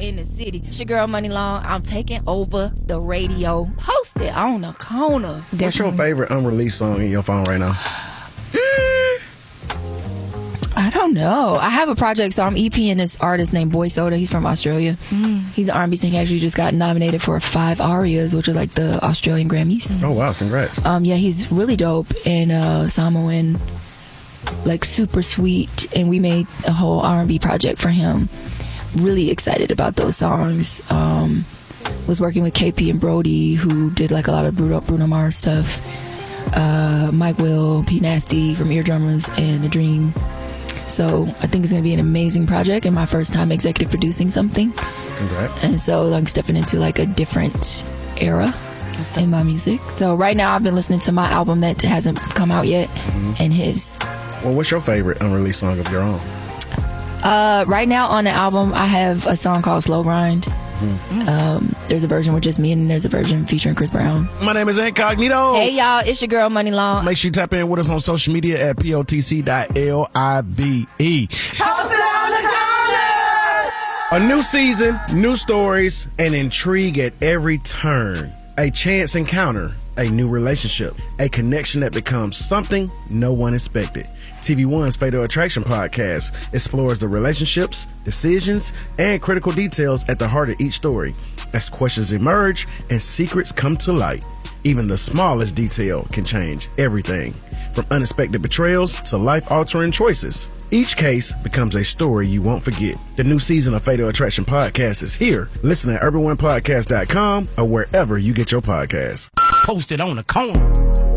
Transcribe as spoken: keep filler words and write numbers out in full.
in the city. It's your girl Money Long. I'm taking over the radio. Post it on the corner. Definitely. What's your favorite unreleased song in your phone right now? Mm, I don't know. I have a project, so I'm EPing this artist named Boy Soda. He's from Australia. Mm. He's an R and B singer. He actually just got nominated for five ARIAs, which are like the Australian Grammys. Oh, wow. Congrats. Um, yeah, he's really dope and uh, Samoan, like super sweet. And we made a whole R and B project for him. Really excited about those songs. Um, was working with K P and Brody, who did like a lot of Bruno, Bruno Mars stuff. Uh, Mike Will, P Nasty from Eardrummers, and The Dream. So I think it's going to be an amazing project and my first time executive producing something. Congrats. And so I'm stepping into like a different era in my music. So right now I've been listening to my album that hasn't come out yet, mm-hmm. and his. Well, what's your favorite unreleased song of your own? Uh, right now on the album I have a song called Slow Grind. Mm-hmm. Um, there's a version with just me, and there's a version featuring Chris Brown. My name is Incognito. Hey y'all, it's your girl Money Long. Make sure you tap in with us on social media at P O T C dot L I V E. Post it on the corner. A new season, new stories, and intrigue at every turn. A chance encounter, a new relationship, a connection that becomes something no one expected. T V One's Fatal Attraction podcast explores the relationships, decisions, and critical details at the heart of each story. As questions emerge and secrets come to light, even the smallest detail can change everything. From unexpected betrayals to life-altering choices, each case becomes a story you won't forget. The new season of Fatal Attraction podcast is here. Listen at urban one podcast dot com or wherever you get your podcasts. Posted on the corner.